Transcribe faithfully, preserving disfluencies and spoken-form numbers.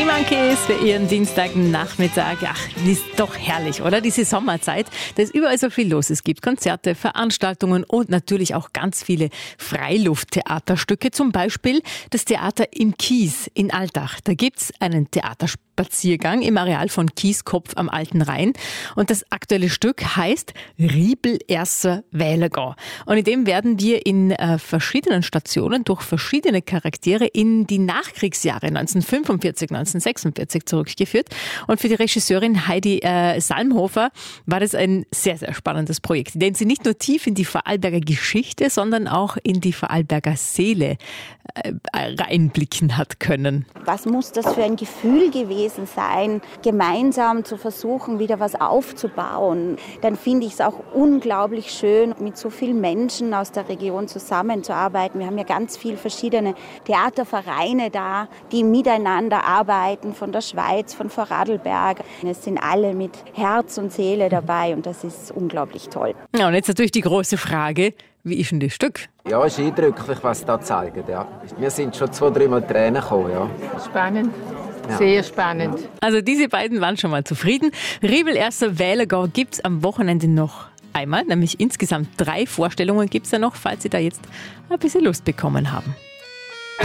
Monkeys für Ihren Dienstagnachmittag. Ach, ist doch herrlich, oder? Diese Sommerzeit. Da ist überall so viel los. Es gibt Konzerte, Veranstaltungen und natürlich auch ganz viele Freilufttheaterstücke. Zum Beispiel das Theater im Kies in Altach. Da gibt's einen Theaterspaziergang im Areal von Kieskopf am Alten Rhein. Und das aktuelle Stück heißt Riebel erster Wählergau. Und in dem werden wir in äh, verschiedenen Stationen durch verschiedene Charaktere in die Nachkriegsjahre neunzehnhundertfünfundvierzig, neunzehnhundertsechsundvierzig zurückgeführt. Und für die Regisseurin Heidi äh, Salmhofer war das ein sehr, sehr spannendes Projekt, in dem sie nicht nur tief in die Vorarlberger Geschichte, sondern auch in die Vorarlberger Seele äh, reinblicken hat können. Was muss das für ein Gefühl gewesen sein, gemeinsam zu versuchen, wieder was aufzubauen? Dann finde ich es auch unglaublich schön, mit so vielen Menschen aus der Region zusammenzuarbeiten. Wir haben ja ganz viele verschiedene Theatervereine da, die miteinander arbeiten, von der Schweiz, von Vorarlberg. Es sind alle mit Herz und Seele dabei und das ist unglaublich toll. Ja, und jetzt natürlich die große Frage, wie ist denn das Stück? Ja, es ist eindrücklich, was sie da zeigen. Ja. Wir sind schon zwei, dreimal Tränen gekommen. Ja. Spannend. Ja. Sehr spannend. Also diese beiden waren schon mal zufrieden. Riebel erster Wählergau gibt's am Wochenende noch einmal, nämlich insgesamt drei Vorstellungen gibt's da noch, falls Sie da jetzt ein bisschen Lust bekommen haben.